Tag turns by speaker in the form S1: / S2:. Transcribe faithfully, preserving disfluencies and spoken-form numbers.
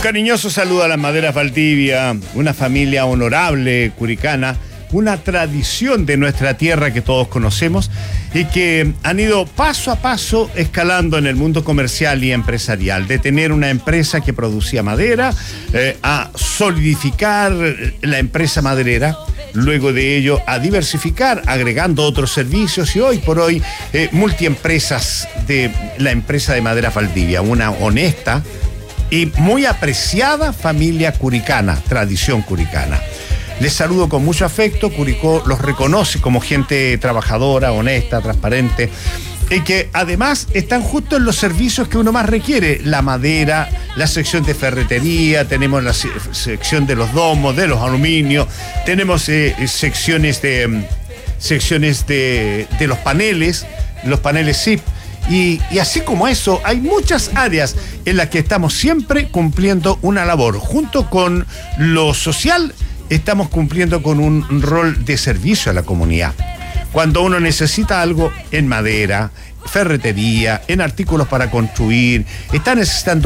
S1: cariñoso saludo a las Maderas Valdivia, una familia honorable curicana, una tradición de nuestra tierra que todos conocemos y que han ido paso a paso escalando en el mundo comercial y empresarial, de tener una empresa que producía madera eh, a solidificar la empresa maderera, luego de ello a diversificar, agregando otros servicios y hoy por hoy eh, multiempresas de la empresa de Maderas Valdivia, una honesta y muy apreciada familia curicana, tradición curicana. Les saludo con mucho afecto. Curicó los reconoce como gente trabajadora, honesta, transparente y que además están justo en los servicios que uno más requiere: la madera, la sección de ferretería, tenemos la se- sección de los domos, de los aluminios, tenemos eh, secciones de secciones de, de los paneles, los paneles S I P. Y, y así como eso, hay muchas áreas en las que estamos siempre cumpliendo una labor. Junto con lo social, estamos cumpliendo con un rol de servicio a la comunidad. Cuando uno necesita algo en madera, ferretería, en artículos para construir, está necesitando